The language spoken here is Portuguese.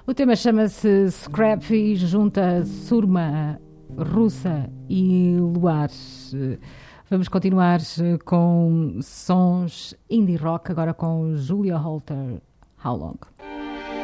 O tema chama-se Scrap e junta Surma, Russa e Luar. Vamos continuar com sons indie rock, agora com Julia Holter, How Long?